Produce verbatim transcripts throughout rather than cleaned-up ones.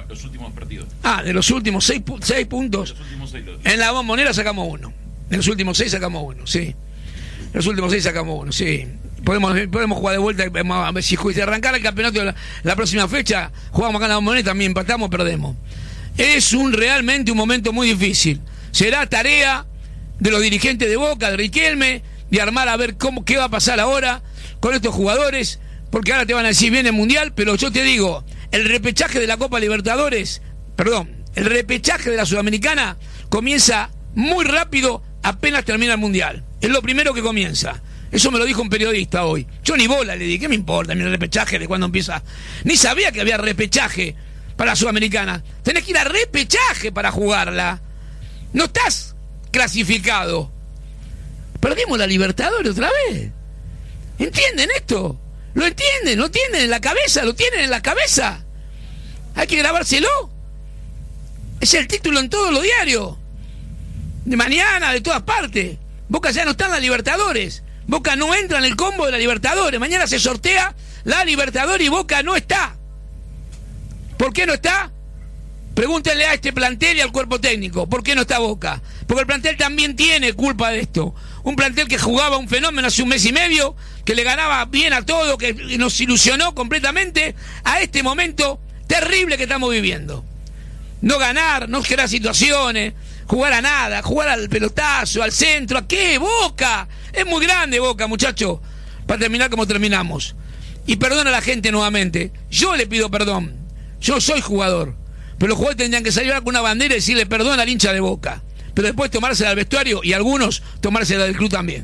Los últimos partidos. Ah, de los últimos seis, seis puntos. De los últimos seis, los... En la Bombonera sacamos uno. De los últimos seis sacamos uno, sí. De los últimos seis sacamos uno, sí. Podemos, podemos jugar de vuelta, a ver si, si arrancara el campeonato la, la próxima fecha, jugamos acá en la Bombonera, también empatamos, perdemos. Es un realmente un momento muy difícil. Será tarea de los dirigentes de Boca, de Riquelme, de armar a ver cómo qué va a pasar ahora con estos jugadores, porque ahora te van a decir viene el Mundial, pero yo te digo, el repechaje de la Copa Libertadores, perdón, el repechaje de la Sudamericana comienza muy rápido apenas termina el Mundial. Es lo primero que comienza. Eso me lo dijo un periodista hoy. Yo ni bola le dije, ¿qué me importa mi repechaje de cuándo empieza? Ni sabía que había repechaje para la Sudamericana. Tenés que ir a repechaje para jugarla. No estás clasificado. Perdimos la Libertadores otra vez. ¿Entienden esto? ¿Lo entienden? ¿Lo tienen en la cabeza? ¿Lo tienen en la cabeza? Hay que grabárselo. Es el título en todos los diarios. De mañana, de todas partes. Boca ya no está en la Libertadores. Boca no entra en el combo de la Libertadores. Mañana se sortea la Libertadores y Boca no está. ¿Por qué no está? Pregúntenle a este plantel y al cuerpo técnico. ¿Por qué no está Boca? Porque el plantel también tiene culpa de esto. Un plantel que jugaba un fenómeno hace un mes y medio, que le ganaba bien a todo, que nos ilusionó completamente a este momento terrible que estamos viviendo. No ganar, no generar situaciones, jugar a nada, jugar al pelotazo, al centro. ¿A qué? Boca. Es muy grande Boca, muchachos, para terminar como terminamos. Y perdona a la gente nuevamente. Yo le pido perdón. Yo soy jugador. Pero los jugadores tendrían que salir con una bandera y decirle perdón al hincha de Boca. Pero después tomársela al vestuario y algunos tomársela del club también.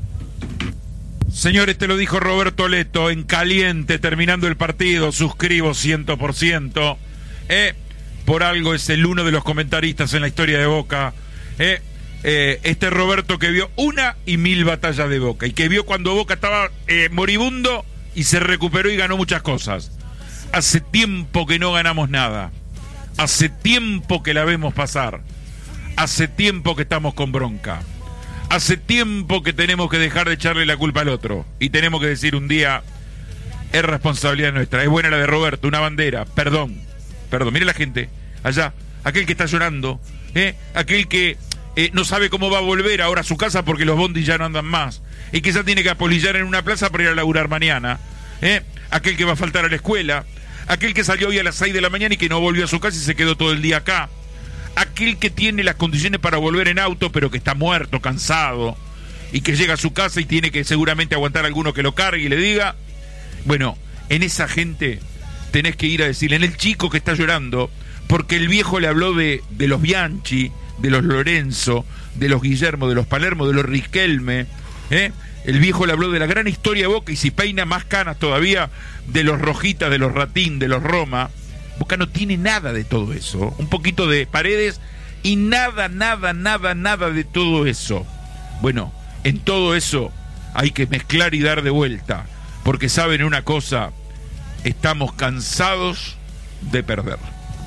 Señores, te lo dijo Roberto Leto en caliente, terminando el partido. Suscribo cien por ciento. Eh, por algo es el uno de los comentaristas en la historia de Boca. Eh, eh, este Roberto que vio una y mil batallas de Boca. Y que vio cuando Boca estaba eh, moribundo y se recuperó y ganó muchas cosas. Hace tiempo que no ganamos nada. Hace tiempo que la vemos pasar. Hace tiempo que estamos con bronca. Hace tiempo que tenemos que dejar de echarle la culpa al otro. Y tenemos que decir un día, es responsabilidad nuestra. Es buena la de Roberto, una bandera. Perdón, perdón. Mire la gente allá, aquel que está llorando, ¿eh? Aquel que eh, no sabe cómo va a volver ahora a su casa porque los bondis ya no andan más. Y que ya tiene que apolillar en una plaza para ir a laburar mañana, ¿eh? Aquel que va a faltar a la escuela. Aquel que salió hoy a las seis de la mañana y que no volvió a su casa y se quedó todo el día acá. Aquel que tiene las condiciones para volver en auto, pero que está muerto, cansado, y que llega a su casa y tiene que seguramente aguantar a alguno que lo cargue y le diga. Bueno, en esa gente tenés que ir a decirle, en el chico que está llorando, porque el viejo le habló de, de los Bianchi, de los Lorenzo, de los Guillermo, de los Palermo, de los Riquelme, ¿eh? El viejo le habló de la gran historia de Boca y si peina más canas todavía, de los Rojitas, de los Ratín, de los Roma. Boca no tiene nada de todo eso. Un poquito de Paredes y nada, nada, nada, nada de todo eso. Bueno, en todo eso hay que mezclar y dar de vuelta. Porque saben una cosa, estamos cansados de perder.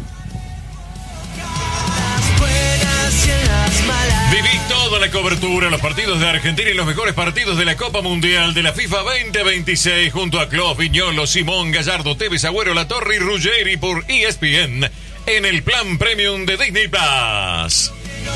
Viví toda la cobertura, los partidos de Argentina y los mejores partidos de la Copa Mundial de la FIFA veinte veintiséis junto a Clos, Viñolo, Simón, Gallardo, Tevez, Agüero, Latorre y Ruggeri por E S P N en el plan premium de Disney Plus.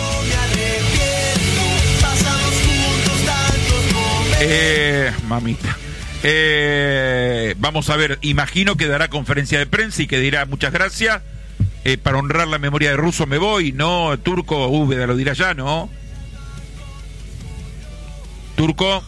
Eh, mamita. Eh, vamos a ver, imagino que dará conferencia de prensa y que dirá muchas gracias. Eh, para honrar la memoria de Russo me voy, ¿no? Turco, Úbeda lo dirá ya, ¿no? Turco.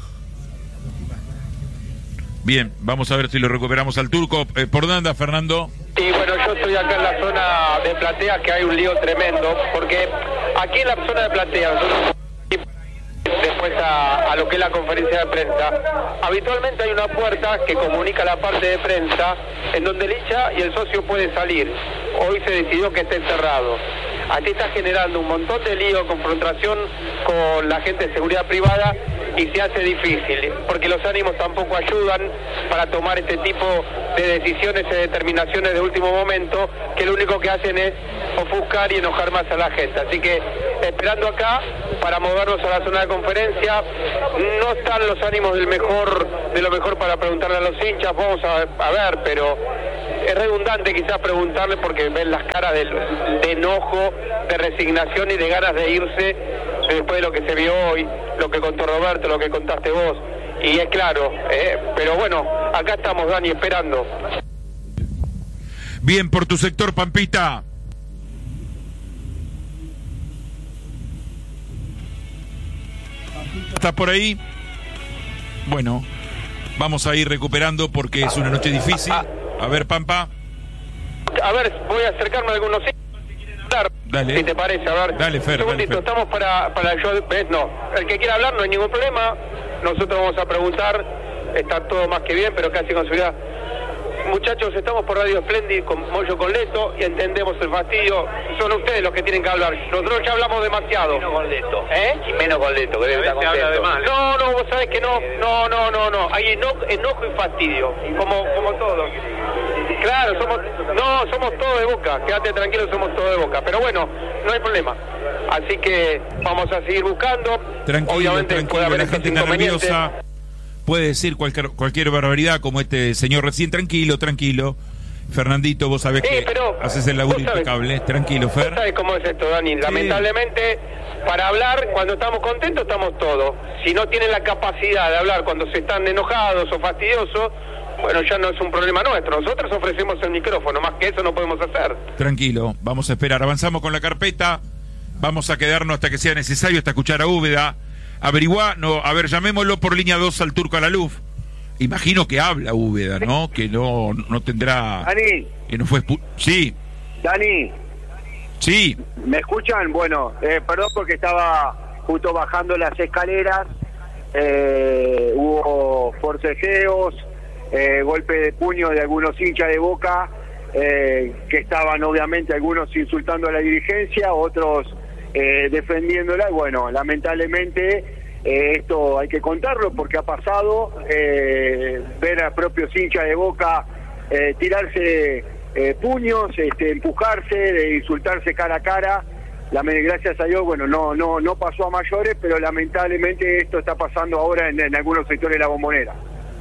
Bien, vamos a ver si lo recuperamos al Turco. Eh, ¿Por dónde anda, Fernando? Y bueno, yo estoy acá en la zona de platea, que hay un lío tremendo, porque aquí en la zona de platea, después a, a lo que es la conferencia de prensa, habitualmente hay una puerta que comunica la parte de prensa en donde el hincha y el socio pueden salir. Hoy se decidió que esté cerrado. Aquí está generando un montón de lío, confrontación con la gente de seguridad privada y se hace difícil, porque los ánimos tampoco ayudan para tomar este tipo de decisiones y determinaciones de último momento, que lo único que hacen es ofuscar y enojar más a la gente. Así que esperando acá para movernos a la zona de conferencia, no están los ánimos del mejor, de lo mejor para preguntarle a los hinchas, vamos a, a ver, pero es redundante quizás preguntarle porque ven las caras de, de enojo, de resignación y de ganas de irse después de lo que se vio hoy, lo que contó Roberto, lo que contaste vos. Y es claro, eh, pero bueno, acá estamos, Dani, esperando. Bien, por tu sector, Pampita. ¿Estás por ahí? Bueno, vamos a ir recuperando porque es una noche difícil. A ver, Pampa. A ver, voy a acercarme a algunos... Dale. Si te parece, a ver. Dale, Fer. Un segundito, dale, Fer. estamos para, para el show. ¿Ves? No. El que quiera hablar no hay ningún problema. Nosotros vamos a preguntar. Está todo más que bien, pero casi con seguridad. Muchachos, estamos por Radio Splendid con Moyo con Leto y entendemos el fastidio. Son ustedes los que tienen que hablar. Nosotros ya hablamos demasiado. Menos con Leto. ¿Eh? Y menos con Leto, que debe estar contento. No, no, vos sabés que no. No, no, no, no. Hay enojo, enojo y fastidio. Como, como todos. Claro, somos, no, somos todos de Boca. Quédate tranquilo, somos todos de Boca. Pero bueno, no hay problema. Así que vamos a seguir buscando. Tranquilo, Obviamente tranquilo, puede haber la estos gente está inconvenientes. nerviosa. Puede decir cualquier, cualquier barbaridad como este señor recién. Tranquilo, tranquilo. Fernandito, vos sabés Sí, que pero haces el laburo vos sabés- impecable. Tranquilo, ¿Vos Fer. sabés cómo es esto, Dani? Lamentablemente, para hablar, cuando estamos contentos, estamos todos. Si no tienen la capacidad de hablar cuando se están enojados o fastidiosos, bueno, ya no es un problema nuestro. Nosotros ofrecemos el micrófono, más que eso no podemos hacer. Tranquilo, vamos a esperar. Avanzamos con la carpeta. Vamos a quedarnos hasta que sea necesario, hasta escuchar a Úbeda. Averiguá, no, a ver, llamémoslo por línea dos al Turco Alaluf. Imagino que habla Úbeda, ¿no? Que no, no tendrá... Dani, Que no fue... expu- Sí, Dani, sí. ¿me escuchan? Bueno, eh, perdón porque estaba justo bajando las escaleras, eh, hubo forcejeos, eh, golpe de puño de algunos hinchas de Boca, eh, que estaban obviamente algunos insultando a la dirigencia, otros eh, defendiéndola, y bueno, lamentablemente... Eh, esto hay que contarlo porque ha pasado, eh, ver a propios hinchas de Boca eh, tirarse eh, puños, este, empujarse, de insultarse cara a cara. La, gracias a Dios, bueno, no no no pasó a mayores, pero lamentablemente esto está pasando ahora en, en algunos sectores de la Bombonera.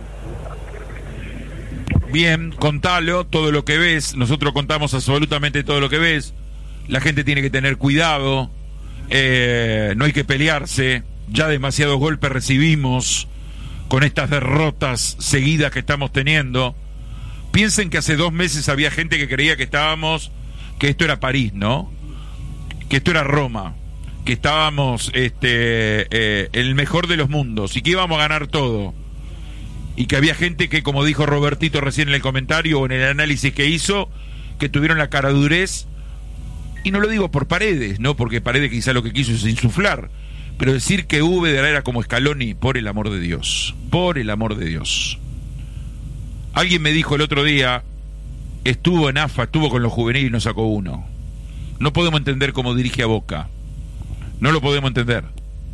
Bien, contalo, todo lo que ves. Nosotros contamos absolutamente todo lo que ves. La gente tiene que tener cuidado. Eh, no hay que pelearse. Ya demasiados golpes recibimos con estas derrotas seguidas que estamos teniendo. Piensen que hace dos meses había gente que creía que estábamos, que esto era París, ¿no? Que esto era Roma, que estábamos este, eh, el mejor de los mundos y que íbamos a ganar todo. Y que había gente que, como dijo Robertito recién en el comentario o en el análisis que hizo, que tuvieron la caradurez, y no lo digo por Paredes, ¿no? Porque Paredes quizá lo que quiso es insuflar, pero decir que Úbeda era como Scaloni, por el amor de Dios, por el amor de Dios. Alguien me dijo el otro día, estuvo en A F A, estuvo con los juveniles y no sacó uno. No podemos entender cómo dirige a Boca. No lo podemos entender.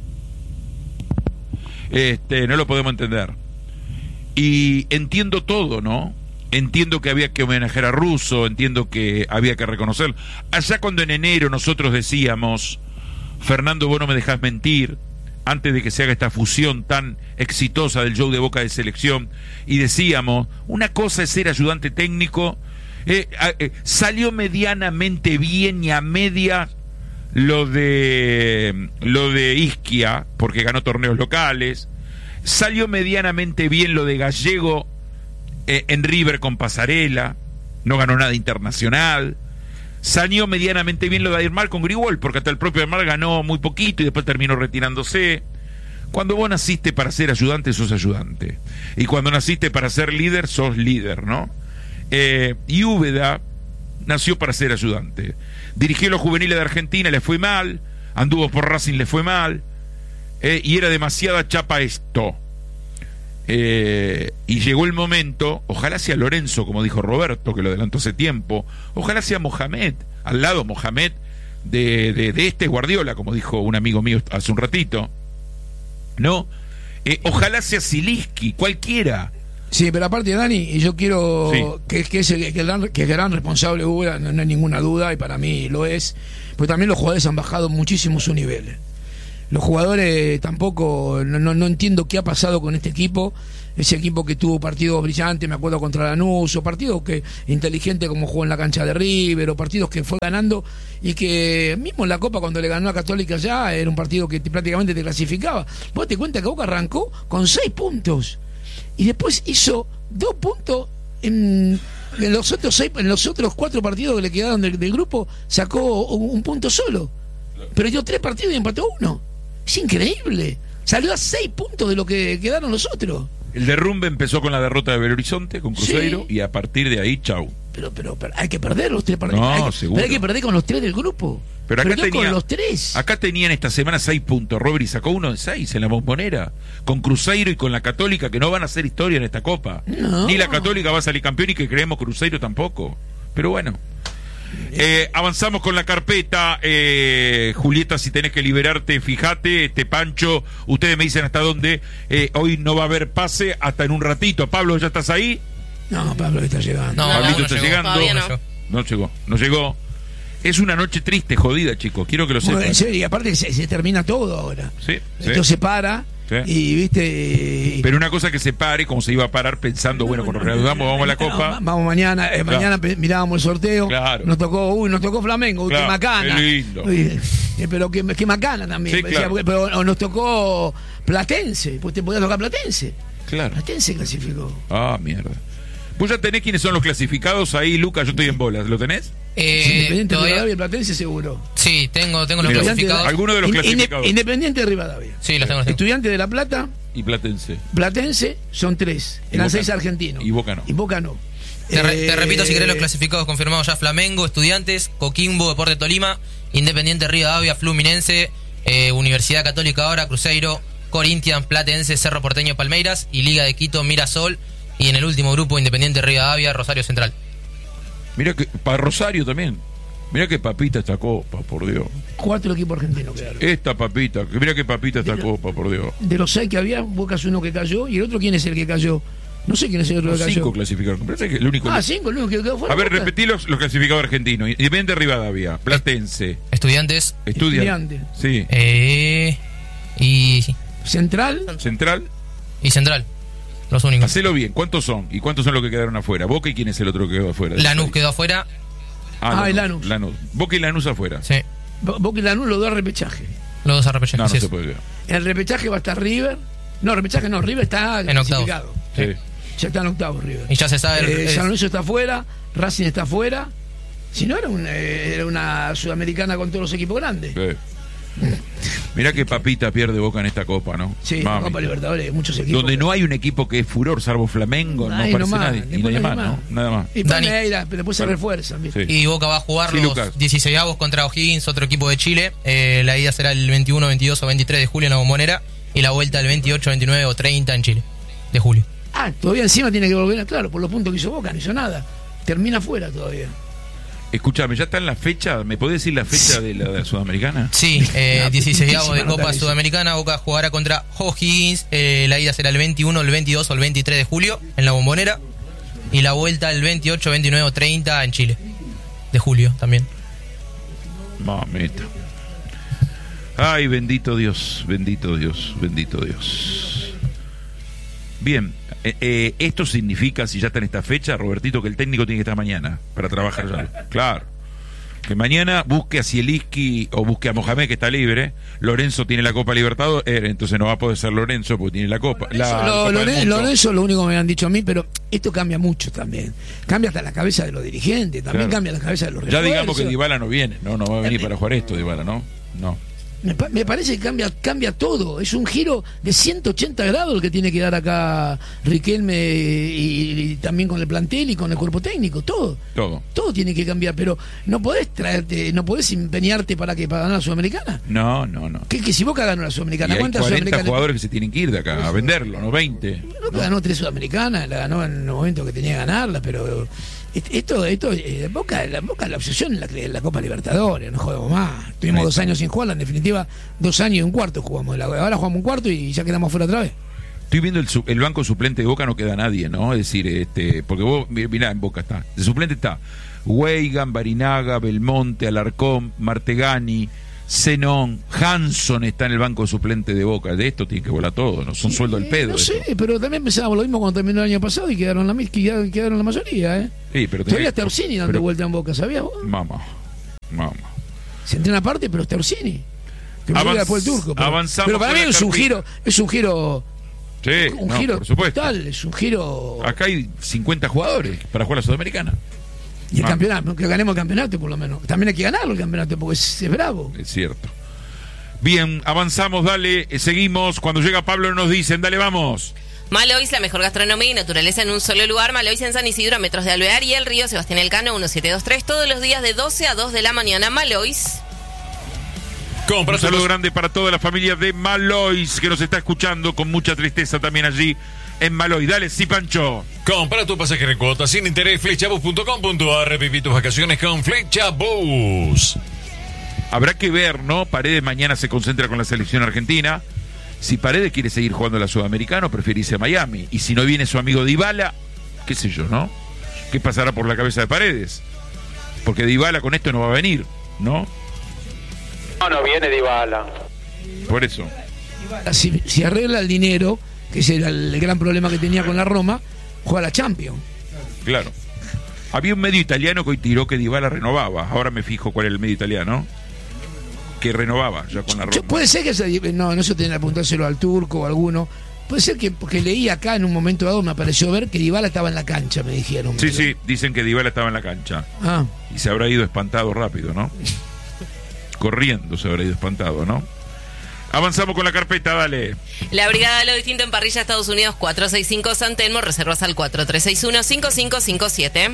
Este, no lo podemos entender. Y entiendo todo, ¿no? Entiendo que había que homenajear a Russo, entiendo que había que reconocer. Allá cuando en enero nosotros decíamos, Fernando, vos no me dejás mentir, antes de que se haga esta fusión tan exitosa del show de Boca de selección, y decíamos, una cosa es ser ayudante técnico, eh, eh, salió medianamente bien y a media lo de lo de Isquia, porque ganó torneos locales, salió medianamente bien lo de Gallego eh, en River con Pasarela, no ganó nada internacional. Salió medianamente bien lo de Aymar con Grigol, porque hasta el propio Aymar ganó muy poquito y después terminó retirándose. Cuando vos naciste para ser ayudante, sos ayudante. Y cuando naciste para ser líder, sos líder, ¿no? Eh, y Úbeda nació para ser ayudante. Dirigió los juveniles de Argentina, le fue mal. Anduvo por Racing, le fue mal. Eh, y era demasiada chapa esto. Eh, y llegó el momento, ojalá sea Lorenzo, como dijo Roberto, que lo adelantó hace tiempo, ojalá sea Mohamed, al lado Mohamed de, de, de este Guardiola, como dijo un amigo mío hace un ratito, ¿no? Eh, ojalá sea Zielinski, cualquiera. Sí, pero aparte, Dani, yo quiero Sí. que, que, es el, que, el gran, que el gran responsable Úbeda, no, no hay ninguna duda, y para mí lo es, pues también los jugadores han bajado muchísimo su nivel. Los jugadores tampoco, no, no, no entiendo qué ha pasado con este equipo. ese equipo que tuvo partidos brillantes, me acuerdo contra Lanús, o partidos que inteligente como jugó en la cancha de River, o partidos que fue ganando y que mismo en la Copa cuando le ganó a Católica ya era un partido que te, prácticamente te clasificaba. Vos te cuenta que Boca arrancó con seis puntos y después hizo dos puntos en, en los otros seis, en los otros cuatro partidos que le quedaron del, del grupo, sacó un, un punto solo, pero dio tres partidos y empató uno. Es increíble, salió a seis puntos de lo que quedaron los otros. El derrumbe empezó con la derrota de Belo Horizonte, con Cruzeiro, sí. Y a partir de ahí, chau. Pero, pero, pero hay que perder los tres partidos. No, hay que, seguro. Pero hay que perder con los tres del grupo. Pero acá, tenía, con los tres. acá tenían esta semana seis puntos. Robert y sacó uno de seis en la Bombonera. Con Cruzeiro y con la Católica, que no van a hacer historia en esta Copa. No. Ni la Católica va a salir campeón y que creemos Cruzeiro tampoco. Pero bueno. Eh, avanzamos con la carpeta. eh, Julieta, si tenés que liberarte, fíjate. Este Pancho, ustedes me dicen hasta dónde. eh, Hoy no va a haber pase hasta en un ratito. Pablo, ¿ya estás ahí? No, Pablo está llegando. No, Pablito no, no está llegó, llegando. no. no llegó, no llegó. Es una noche triste, jodida, chicos. Quiero que lo sepan. Bueno, en serio, y aparte se, se termina todo ahora. Sí, sí. Esto se para. Sí. Y viste. Pero una cosa que se pare, como se iba a parar pensando, bueno, cuando reanudamos, vamos a la Copa. No, vamos mañana, eh, claro. Mañana mirábamos el sorteo. Claro. Nos tocó, uy, nos tocó Flamengo, uy, claro. Qué macana. Qué lindo. Uy, eh, pero qué, qué macana también. Sí, decía, claro. Pero nos tocó Platense, pues te podía tocar Platense. Claro. Platense clasificó. Ah, mierda. ¿Vos ya tenés quiénes son los clasificados ahí, Lucas? Yo estoy en bolas. ¿Lo tenés? Eh, Independiente todavía... de Rivadavia y Platense seguro. Sí, tengo, tengo los clasificados. ¿Alguno de los clasificados? Independiente de Rivadavia. Sí, los tengo. Estudiante de La Plata. Y Platense. Platense son tres. Eran seis argentinos. Y Boca no. Y Boca no. Te, re, te repito si querés los clasificados confirmados ya: Flamengo, Estudiantes, Coquimbo, Deportes Tolima, Independiente Rivadavia, Fluminense, eh, Universidad Católica ahora, Cruzeiro, Corinthians, Platense, Cerro Porteño, Palmeiras y Liga de Quito, Mirasol. Y en el último grupo, Independiente Rivadavia, Rosario Central. Mira que para Rosario también. Mira que papita esta copa, por Dios. Cuatro equipos argentinos quedaron. Esta papita, mira que papita esta de copa, por Dios. De los seis que había, Boca es uno que cayó. ¿Y el otro quién es el que cayó? No sé quién es el otro no, que cayó. Cinco clasificaron. Que el único ah, cinco, el único que quedó fuera. A ver, Boca. repetí los, los clasificados argentinos. Independiente Rivadavia, Platense. Estudiantes. Estudiantes. Sí. Eh, y. Central. Central. Y Central. Los únicos. Hacelo bien. ¿Cuántos son? ¿Y cuántos son los que quedaron afuera? Boca y quién es el otro que quedó afuera. Lanús quedó afuera. Ah, ah Lanús, Lanús. Boca y Lanús afuera. Sí. Boca y Lanús los dos a repechaje. Los dos a repechaje. No, no sí se es. puede ver. En el repechaje va a estar River. No, repechaje no, River está en clasificado. Sí. Ya está en octavos River. Y ya se sabe. El, eh, San Lorenzo está afuera, Racing está afuera. Si no, era, un, eh, era una sudamericana con todos los equipos grandes. Sí. Mirá que papita pierde Boca en esta copa, ¿no? Sí, la Copa Libertadores, muchos equipos. Donde no hay un equipo que es furor, salvo Flamengo, no aparece nomás, nadie. Y nadie más, ¿no? Nada más. Y Palmeiras, pero después se refuerzan. Sí. Y Boca va a jugar sí, los Lucas. dieciseisavos contra O'Higgins, otro equipo de Chile. Eh, la ida será el veintiuno, veintidós o veintitrés de julio en la Bombonera. Y la vuelta el veintiocho, veintinueve o treinta en Chile, de julio. Ah, todavía encima tiene que volver, claro, por los puntos que hizo Boca, no hizo nada. Termina fuera todavía. Escúchame, ¿ya está en la fecha? ¿Me podés decir la fecha de la, de la Sudamericana? Sí, eh, Ah, dieciseisavos de Copa eso. Sudamericana. Boca jugará contra O'Higgins. Eh, la ida será el veintiuno, el veintidós o el veintitrés de julio en la Bombonera. Y la vuelta el veintiocho, veintinueve o treinta en Chile, de julio también. Mamita. Ay, bendito Dios, bendito Dios, bendito Dios. Bien, eh, eh, esto significa, si ya está en esta fecha, Robertito, que el técnico tiene que estar mañana para trabajar ya. Claro. Que mañana busque a Zielinski o busque a Mohamed, que está libre. Lorenzo tiene la Copa Libertadores, eh, entonces no va a poder ser Lorenzo porque tiene la Copa. La lo, Copa Lorenzo, Lorenzo lo único que me han dicho a mí, pero esto cambia mucho también. Cambia hasta la cabeza de los dirigentes, también claro. Cambia la cabeza de los Ya refuerzos. digamos que Dybala no viene, no, no va a venir para jugar esto, Dybala, ¿no? No. Me, pa me parece que cambia, cambia todo. Es un giro de ciento ochenta grados el que tiene que dar acá Riquelme y, y también con el plantel y con el cuerpo técnico. Todo. Todo. Todo tiene que cambiar, pero no podés traerte, no podés empeñarte para que para ganar la Sudamericana. No, no, no. Que, que si Boca ganó la Sudamericana, Y hay ¿cuántas cuarenta Sudamericanas? jugadores que se tienen que ir de acá a venderlo, ¿no? veinte. Boca ¿no? ganó tres Sudamericanas, la ganó en el momento que tenía que ganarla, pero esto, esto, eh, Boca, la Boca la obsesión en la, en la Copa Libertadores, no jugamos más. Tuvimos dos años sin jugarla, en definitiva, dos años y un cuarto jugamos. Ahora jugamos un cuarto y ya quedamos fuera otra vez. Estoy viendo el, el banco suplente de Boca, no queda nadie, ¿no? Es decir, este, porque vos, mirá, en Boca está. De suplente está Weigan, Barinaga, Belmonte, Alarcón, Martegani, Zenón, Hanson está en el banco suplente de Boca. De esto tiene que volar todo, no son Sí, sueldo al pedo. No sé, esto. pero también pensábamos lo mismo cuando terminó el año pasado y quedaron la, quedaron, quedaron la mayoría, ¿eh? Sí, pero Todavía tenés- está Orsini dando pero- vuelta en Boca, ¿sabías vos? Mamá, mamá. Se entrena aparte, pero está Orsini. Que me Avanz- llega después el turco. Pero, avanzamos pero para con mí la es un carpeta. giro, es un giro, Sí, un no, giro por supuesto. total, es un giro. Acá hay cincuenta jugadores para jugar la Sudamericana. Y el Ah. campeonato, que ganemos el campeonato por lo menos. También hay que ganarlo el campeonato porque es, es bravo. Es cierto. Bien, avanzamos, dale, eh, seguimos. Cuando llega Pablo nos dicen, dale, vamos. Malois, la mejor gastronomía y naturaleza en un solo lugar. Malois en San Isidro, a metros de Alvear, y el río Sebastián Elcano, diecisiete veintitrés, todos los días de doce a dos de la mañana. Malois. Compra Un saludo tus- grande para toda la familia de Malois que nos está escuchando con mucha tristeza también allí en Malois. Dale, sí, Pancho. Compra tu pasaje en cuota sin interés, flechabus punto com punto a r. Viví tus vacaciones con Flechabus. Habrá que ver, ¿no? Paredes mañana se concentra con la selección argentina. Si Paredes quiere seguir jugando a la Sudamericana, prefiere irse a Miami. Y si no viene su amigo Dybala, qué sé yo, ¿no? ¿Qué pasará por la cabeza de Paredes? Porque Dybala con esto no va a venir, ¿no? No, no viene Dybala. Por eso. Si, si arregla el dinero, que ese era el gran problema que tenía con la Roma, juega la Champions. Claro. Había un medio italiano que hoy tiró que Dybala renovaba. Ahora me fijo cuál era el medio italiano. Que renovaba ya con la Yo- Roma. puede ser que se, no, no se tiene que apuntárselo al turco o alguno. Puede ser que, porque leí acá en un momento dado, me pareció ver que Dybala estaba en la cancha, me dijeron. Sí, sí, dicen que Dybala estaba en la cancha. Ah, Y se habrá ido espantado rápido, ¿no? Corriendo se habrá ido espantado, ¿no? Avanzamos con la carpeta, dale. La Brigada de lo Distinto en Parrilla, Estados Unidos, cuatrocientos sesenta y cinco San Telmo. Reservas al cuatro tres seis uno, cinco cinco cinco siete.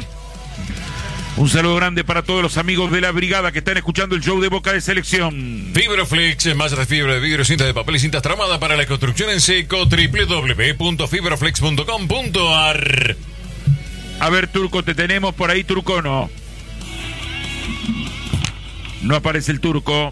Un saludo grande para todos los amigos de la brigada que están escuchando el show de Boca de Selección. Fibroflex, malla de fibra de vidrio, cinta de papel y cintas tramadas para la construcción en seco. doble u doble u doble u punto fibroflex punto com punto a r. A ver, Turco, ¿te tenemos por ahí, Turco, o no? No aparece el Turco.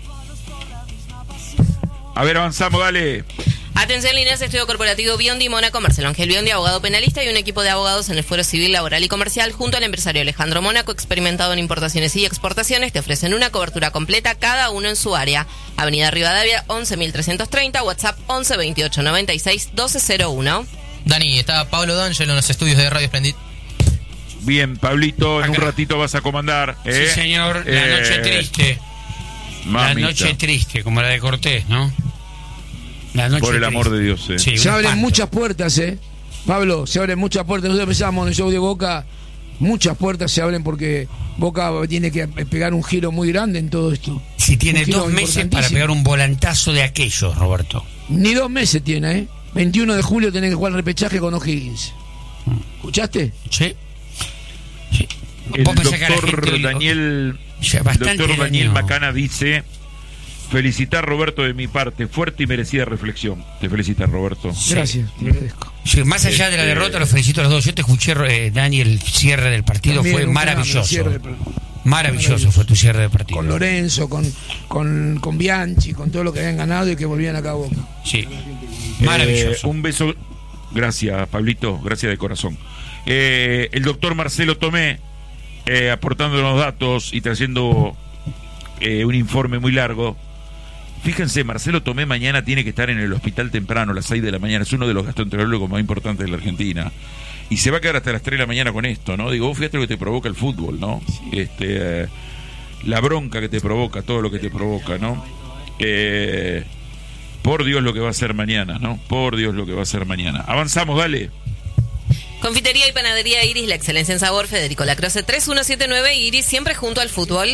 A ver, avanzamos, dale. Atención, líneas de estudio corporativo Biondi Mónaco, Marcelo Ángel Biondi, abogado penalista, y un equipo de abogados en el fuero civil, laboral y comercial, junto al empresario Alejandro Mónaco, experimentado en importaciones y exportaciones, te ofrecen una cobertura completa, cada uno en su área. Avenida Rivadavia, once mil trescientos treinta, WhatsApp once veintiocho noventa y seis doce cero uno. Dani, está Pablo D'Angelo en los estudios de Radio Splendid. Bien, Pablito, en Acá. un ratito vas a comandar. ¿eh? Sí, señor, la Eh, noche triste. mamita. La noche triste, como la de Cortés, ¿no? La noche Por el triste. amor de Dios, eh. Sí, se un abren espanto. muchas puertas, ¿eh? Pablo, se abren muchas puertas. Nosotros pensábamos en el show de Boca, muchas puertas se abren porque Boca tiene que pegar un giro muy grande en todo esto. Si tiene Un giro dos meses para importantísimo. pegar un volantazo de aquellos, Roberto. Ni dos meses tiene, ¿eh? veintiuno de julio tenés que jugar el repechaje con O'Higgins. ¿Escuchaste? Sí. Sí. El Vos pensás que a la doctor gente- Daniel, Ya, bastante doctor Daniel daño. Macana dice: felicitar, Roberto, de mi parte, fuerte y merecida reflexión. Te felicitas, Roberto. Sí. Gracias, te agradezco. Sí, más allá de la Este- derrota, los felicito a los dos. Yo te escuché, eh, Dani, el cierre del partido También fue un fenómeno, maravilloso. cierre de- Maravilloso Maravilloso. fue tu cierre de partido. Con Lorenzo, con, con, con Bianchi, con todo lo que habían ganado y que volvían acá a Boca. Sí. Eh, Maravilloso. un beso. Gracias, Pablito. Gracias de corazón. Eh, el doctor Marcelo Tomé, eh, aportándonos datos y trayendo eh, un informe muy largo. Fíjense, Marcelo Tomé mañana tiene que estar en el hospital temprano, a las seis de la mañana. Es uno de los gastroenterólogos más importantes de la Argentina. Y se va a quedar hasta las tres de la mañana con esto, ¿no? Digo, vos fíjate lo que te provoca el fútbol, ¿no? Este, eh, la bronca que te provoca, todo lo que te provoca, ¿no? Eh, por Dios lo que va a ser mañana, ¿no? Por Dios lo que va a ser mañana. Avanzamos, dale. Confitería y panadería Iris, la excelencia en sabor, Federico Lacroce tres uno siete nueve. Iris, siempre junto al fútbol.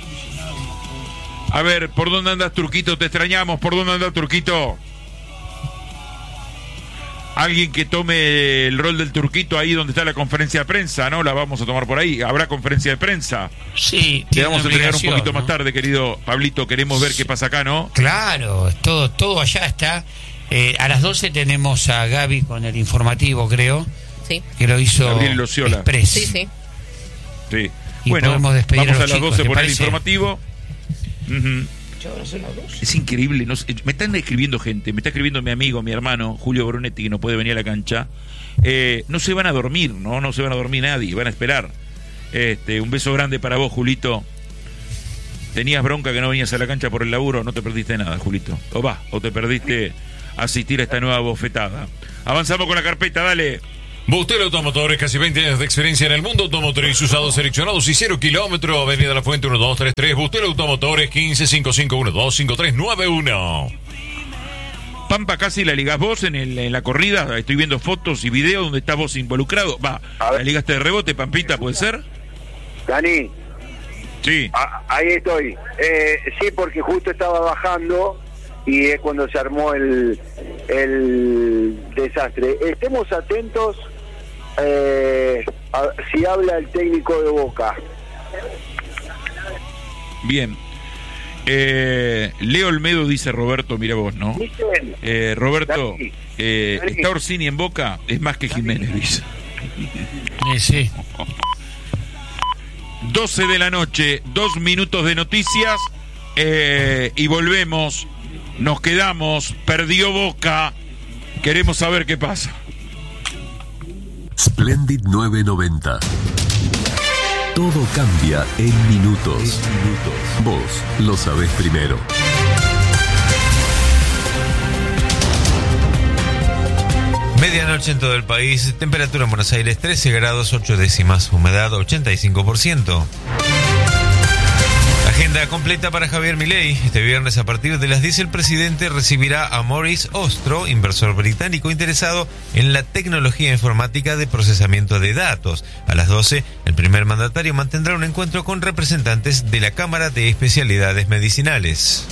A ver, ¿por dónde andas, Turquito? Te extrañamos. ¿Por dónde andas, Turquito? Alguien que tome el rol del Turquito ahí donde está la conferencia de prensa, ¿no? La vamos a tomar por ahí. ¿Habrá conferencia de prensa? Sí, Te tiene vamos a una entregar un obligación, poquito ¿no? más tarde, querido Pablito. Queremos ver qué pasa acá, ¿no? Claro, todo, todo allá está. Eh, a las doce tenemos a Gaby con el informativo, creo, Sí, que lo hizo Gabriel Lociola. Express. sí, sí. Sí. Y Bueno, podemos despedir vamos a a, los las chicos, doce ¿te por el parece? informativo. Ujú. Es increíble, no sé, me están escribiendo gente, me está escribiendo mi amigo, mi hermano, Julio Brunetti, que no puede venir a la cancha. Eh, no se van a dormir, ¿no? No se van a dormir nadie, van a esperar. Este, un beso grande para vos, Julito. tenías bronca que no venías a la cancha por el laburo, no te perdiste nada, Julito. O va, o te perdiste asistir a esta nueva bofetada. Avanzamos con la carpeta, dale. Bustelo Automotores, casi veinte años de experiencia en el mundo automotriz, usados seleccionados y cero kilómetros. Avenida La Fuente uno dos tres tres. Bustelo Automotores quince cinco cinco uno dos cinco tres nueve uno. Pampa, casi la ligás vos en, el, en la corrida. Estoy viendo fotos y videos donde estás vos involucrado. Va, la ligaste de rebote, Pampita, ¿puede ser? Dani. Sí. A, ahí estoy. Eh, sí, porque justo estaba bajando y es cuando se armó el, el desastre. Estemos atentos eh, a, si habla el técnico de Boca. Bien. Eh, Leo Olmedo dice Roberto, mira vos, ¿no? Eh, Roberto, Dani, eh, Dani. está Orsini en Boca, es más que Jiménez, dice. Sí, sí. doce de la noche, dos minutos de noticias eh, y volvemos. Nos quedamos, perdió Boca, queremos saber qué pasa. Splendid nueve noventa. Todo cambia en minutos. Vos lo sabés primero. Medianoche en todo el país, temperatura en Buenos Aires trece grados ocho décimas, humedad ochenta y cinco por ciento. Agenda completa para Javier Milei. Este viernes a partir de las diez el presidente recibirá a Maurice Ostro, inversor británico interesado en la tecnología informática de procesamiento de datos. A las doce, el primer mandatario mantendrá un encuentro con representantes de la Cámara de Especialidades Medicinales.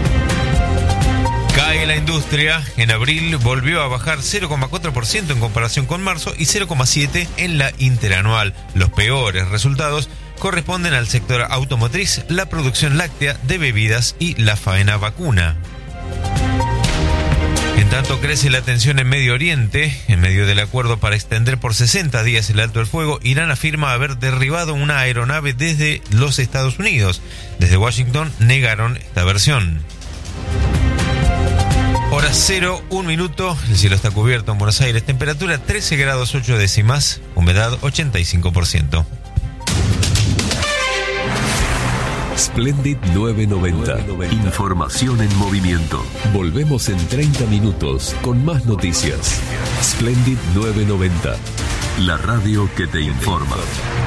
Cae la industria. En abril volvió a bajar cero coma cuatro por ciento en comparación con marzo y cero coma siete por ciento en la interanual. Los peores resultados corresponden al sector automotriz, la producción láctea, de bebidas y la faena vacuna. En tanto, crece la tensión en Medio Oriente. En medio del acuerdo para extender por sesenta días el alto el fuego, Irán afirma haber derribado una aeronave desde los Estados Unidos. Desde Washington negaron esta versión. Hora cero, un minuto, el cielo está cubierto en Buenos Aires, temperatura trece grados ocho décimas, humedad ochenta y cinco por ciento. Splendid nueve noventa. Información en movimiento. Volvemos en treinta minutos con más noticias. Splendid nueve noventa. La radio que te informa.